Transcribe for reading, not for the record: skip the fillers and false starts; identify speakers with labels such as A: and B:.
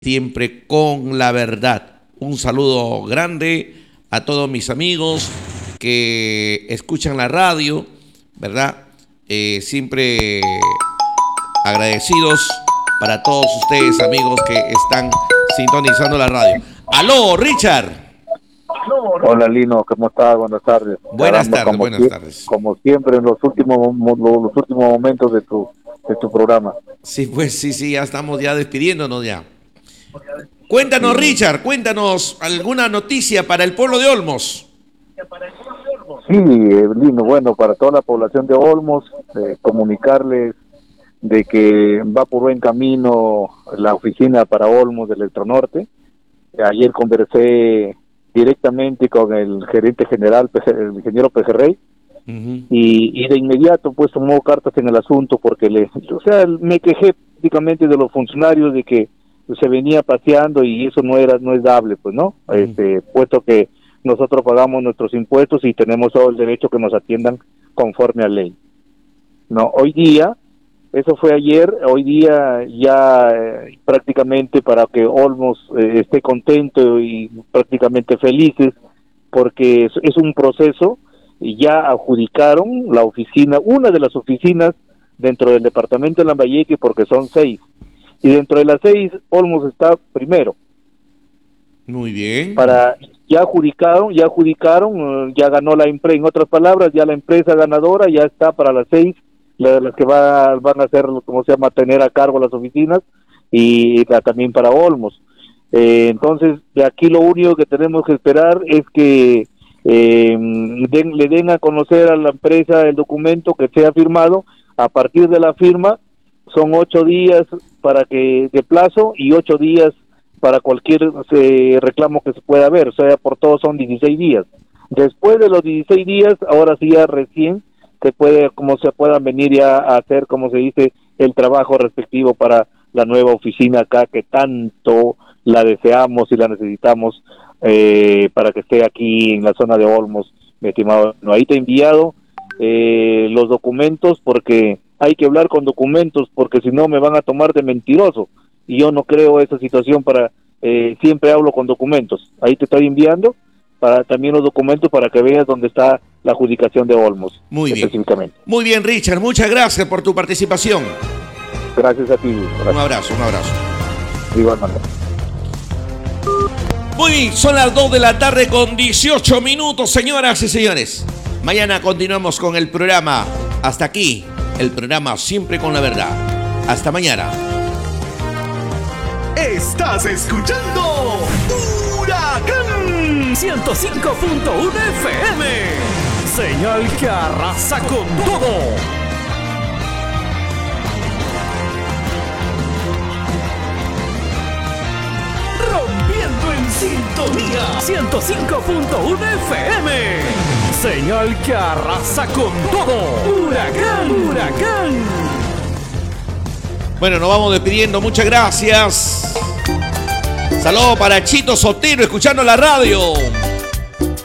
A: siempre con la verdad. Un saludo grande a todos mis amigos que escuchan la radio, ¿verdad? Siempre agradecidos para todos ustedes, amigos, que están sintonizando la radio. ¡Aló, Richard!
B: Hola, Lino, ¿cómo estás? Buenas tardes.
A: Buenas tardes.
B: Como siempre en los últimos momentos de tu programa.
A: Sí, pues sí, ya estamos despidiéndonos ya. Cuéntanos, Richard, cuéntanos alguna noticia para el pueblo de Olmos.
B: Sí, Lino, bueno, para toda la población de Olmos, comunicarles de que va por buen camino la oficina para Olmos del Electronorte. Ayer conversé directamente con el gerente general, el ingeniero Pejerrey, y de inmediato pues tomó cartas en el asunto porque me quejé prácticamente de los funcionarios de que se venía paseando y eso no es dable, pues, ¿no? Puesto que nosotros pagamos nuestros impuestos y tenemos todo el derecho que nos atiendan conforme a ley. No, hoy día, eso fue ayer, hoy día ya prácticamente para que Olmos esté contento y prácticamente felices, porque es un proceso, y ya adjudicaron la oficina, una de las oficinas dentro del departamento de Lambayeque, porque son 6. Y dentro de las 6, Olmos está primero.
A: Muy bien.
B: Ya adjudicaron, ya ganó la empresa. En otras palabras, ya la empresa ganadora ya está para las 6, las que van a hacer, ¿cómo se llama?, tener a cargo las oficinas, y también para Olmos. Entonces, de aquí lo único que tenemos que esperar es que le den a conocer a la empresa el documento que sea firmado. A partir de la firma, son 8 días de plazo y 8 días para cualquier reclamo que se pueda haber, o sea, por todos son 16 días. Después de los 16 días, ahora sí ya recién se puedan venir ya a hacer, como se dice, el trabajo respectivo para la nueva oficina acá, que tanto la deseamos y la necesitamos para que esté aquí en la zona de Olmos, mi estimado. No, ahí te he enviado los documentos, porque hay que hablar con documentos, porque si no me van a tomar de mentiroso, y yo no creo esa situación. Siempre hablo con documentos. Ahí te estoy enviando también los documentos para que veas dónde está la adjudicación de Olmos.
A: Muy bien. Muy bien, Richard, muchas gracias por tu participación.
B: Gracias a ti.
A: Un abrazo.
B: Igualmente.
A: Muy bien, son las 2 de la tarde con 18 minutos, señoras y señores. Mañana continuamos con el programa. Hasta aquí, el programa Siempre con la Verdad. Hasta mañana.
C: Estás escuchando Huracán 105.1 FM. Señal que arrasa con todo. Rompiendo en sintonía 105.1 FM. Señal que arrasa con todo. Huracán.
A: Bueno, nos vamos despidiendo. Muchas gracias. Saludos para Chito Sotero, escuchando la radio.